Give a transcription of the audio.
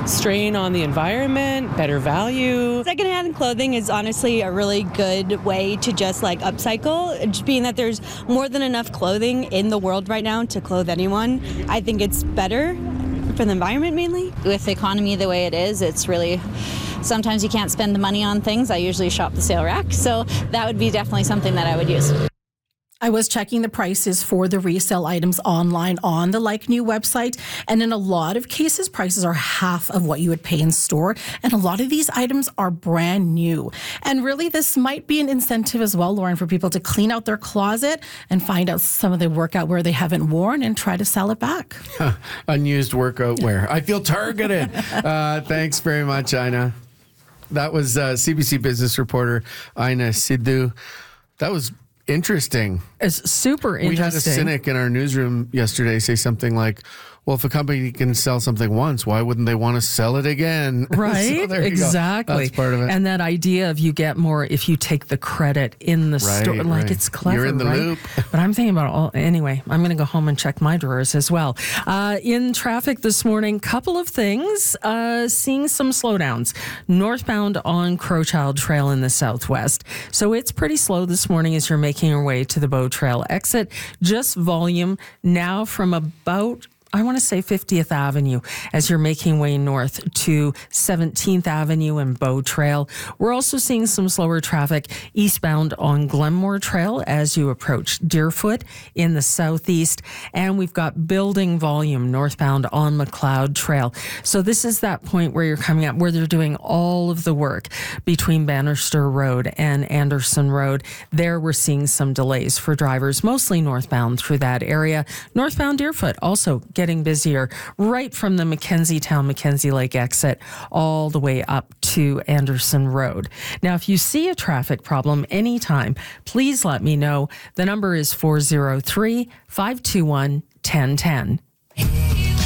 strain on the environment, better value. Secondhand clothing is honestly a really good way to just like upcycle, just being that there's more than enough clothing in the world right now to clothe anyone. I think it's better for the environment mainly. With the economy the way it is, it's really, sometimes you can't spend the money on things. I usually shop the sale rack, so that would be definitely something that I would use. I was checking the prices for the resale items online on the Like New website, and in a lot of cases, prices are half of what you would pay in store, and a lot of these items are brand new. And really, this might be an incentive as well, Lauren, for people to clean out their closet and find out some of the workout wear they haven't worn and try to sell it back. Unused workout wear. I feel targeted. Thanks very much, Ina. That was CBC business reporter Ina Sidhu. That was interesting. It's super interesting. We had a cynic in our newsroom yesterday say something like, well, if a company can sell something once, why wouldn't they want to sell it again? Right, So there you exactly. go. That's part of it. And that idea of you get more if you take the credit in the store. Like, it's clever, You're in the right? loop. But I'm thinking about anyway, I'm going to go home and check my drawers as well. In traffic this morning, couple of things. Seeing some slowdowns. Northbound on Crowchild Trail in the southwest. So it's pretty slow this morning as you're making your way to the Bow Trail exit. Just volume now from about, I want to say 50th Avenue as you're making way north to 17th Avenue and Bow Trail. We're also seeing some slower traffic eastbound on Glenmore Trail as you approach Deerfoot in the southeast. And we've got building volume northbound on McLeod Trail. So this is that point where you're coming up where they're doing all of the work between Bannister Road and Anderson Road. There we're seeing some delays for drivers, mostly northbound through that area. Northbound Deerfoot also getting busier right from the Mackenzie Town, Mackenzie Lake exit all the way up to Anderson Road. Now, if you see a traffic problem anytime, please let me know. The number is 403-521-1010.